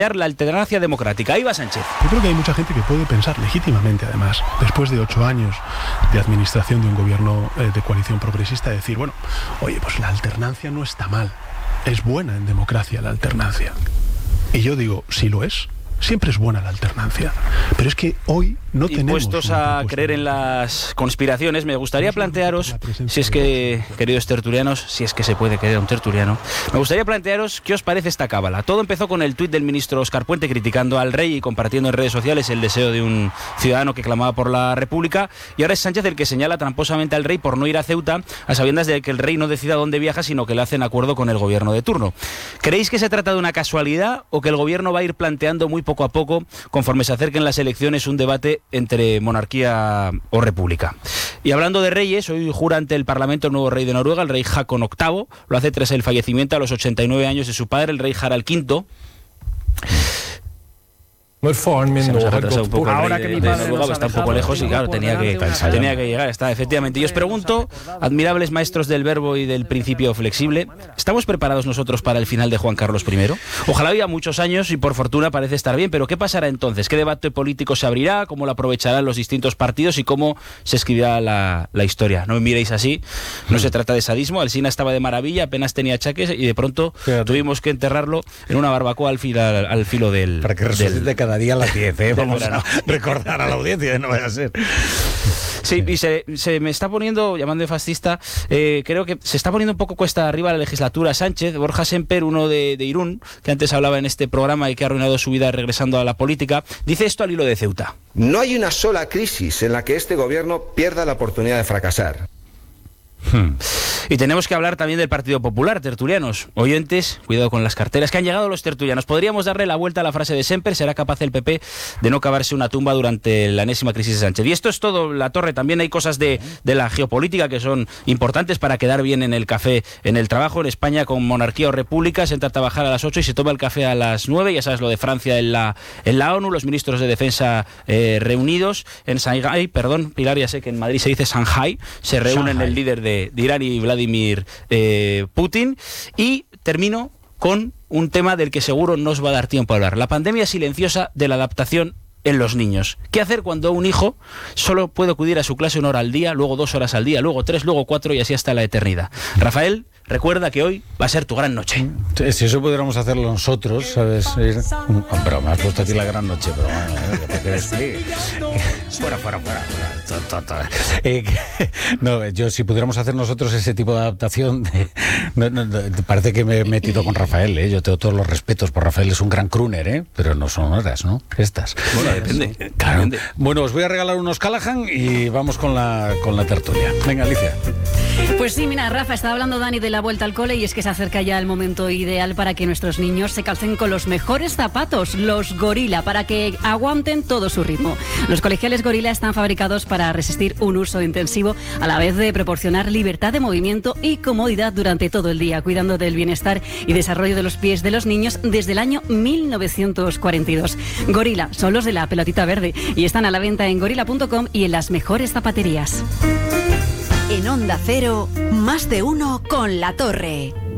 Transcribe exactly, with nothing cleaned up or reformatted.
la alternancia democrática. Ahí va Sánchez. Yo creo que hay mucha gente que puede pensar legítimamente, además, después de ocho años de administración de un gobierno eh, de coalición progresista, decir, bueno, oye, pues la alternancia no está mal. Es buena en democracia la alternancia. Y yo digo, si lo es, siempre es buena la alternancia. Pero es que hoy no tenemos... Y puestos a creer en las conspiraciones, me gustaría plantearos, si es que, queridos tertulianos, si es que se puede querer a un tertuliano, me gustaría plantearos qué os parece esta cábala. Todo empezó con el tuit del ministro Óscar Puente criticando al rey y compartiendo en redes sociales el deseo de un ciudadano que clamaba por la República, y ahora es Sánchez el que señala tramposamente al rey por no ir a Ceuta, a sabiendas de que el rey no decida dónde viaja, sino que lo hace en acuerdo con el gobierno de turno. ¿Creéis que se trata de una casualidad o que el gobierno va a ir planteando muy poco a poco, conforme se acerquen las elecciones, un debate entre monarquía o república? Y hablando de reyes, hoy jura ante el Parlamento el nuevo rey de Noruega, el rey Haakon octavo. Lo hace tras el fallecimiento a los ochenta y nueve años de su padre, el rey Harald quinto. Ahora que mi padre nos está un poco lejos y claro, tenía que, tenía que llegar, está, efectivamente. Y os pregunto, admirables maestros del verbo y del principio flexible, ¿estamos preparados nosotros para el final de Juan Carlos primero? Ojalá haya muchos años y por fortuna parece estar bien, pero ¿qué pasará entonces? ¿Qué debate político se abrirá? ¿Cómo lo aprovecharán los distintos partidos? ¿Y cómo se escribirá la, la historia? No me miréis así, no se trata de sadismo. Alsina estaba de maravilla, apenas tenía achaques y de pronto Fíjate. tuvimos que enterrarlo en una barbacoa al filo, al, al filo del... Para que resucite cada día a las diez, ¿eh? Vamos a recordar a la audiencia, no vaya a ser. Sí, y se, se me está poniendo, llamando de fascista, eh, creo que se está poniendo un poco cuesta arriba la legislatura Sánchez. Borja Semper, uno de, de Irún, que antes hablaba en este programa y que ha arruinado su vida regresando a la política, dice esto al hilo de Ceuta. No hay una sola crisis en la que este gobierno pierda la oportunidad de fracasar. Hmm. Y tenemos que hablar también del Partido Popular, tertulianos, oyentes, cuidado con las carteras, que han llegado los tertulianos. Podríamos darle la vuelta a la frase de Semper, será capaz el P P de no cavarse una tumba durante la enésima crisis de Sánchez. Y esto es todo, La Torre. También hay cosas de, de la geopolítica que son importantes para quedar bien en el café, en el trabajo. En España, con monarquía o república, se entra a trabajar a las ocho y se toma el café a las nueve. Ya sabes lo de Francia en la, en la ONU, los ministros de defensa eh, reunidos en Shanghái, perdón, Pilar, ya sé que en Madrid se dice Shanghái, se reúnen Shanghai. El líder de De, de Irán y Vladimir eh, Putin. Y termino con un tema del que seguro no os va a dar tiempo a hablar: la pandemia silenciosa de la adaptación en los niños. ¿Qué hacer cuando un hijo solo puede acudir a su clase una hora al día, luego dos horas al día, luego tres, luego cuatro y así hasta la eternidad? Rafael, recuerda que hoy va a ser tu gran noche. Si eso pudiéramos hacerlo nosotros, ¿sabes? Pero me has puesto aquí la gran noche, pero bueno, ¿para qué me explique? Fuera, fuera, fuera. fuera. Eh, no, yo si pudiéramos hacer nosotros ese tipo de adaptación, de, no, no, no, parece que me he metido con Rafael, ¿eh? Yo tengo todos los respetos por Rafael, es un gran crooner, ¿eh? Pero no son horas, ¿no? Estas. Bueno, depende. Claro. Depende. Bueno, os voy a regalar unos Callahan y vamos con la, con la tertulia. Venga, Alicia. Pues sí, mira, Rafa, estaba hablando Dani de la vuelta al cole y es que se acerca ya el momento ideal para que nuestros niños se calcen con los mejores zapatos, los Gorila, para que aguanten todo su ritmo. Los colegiales Gorila están fabricados para resistir un uso intensivo, a la vez de proporcionar libertad de movimiento y comodidad durante todo el día, cuidando del bienestar y desarrollo de los pies de los niños desde el año mil novecientos cuarenta y dos. Gorila son los de la pelotita verde y están a la venta en gorila punto com y en las mejores zapaterías. En Onda Cero, más de uno con La Torre.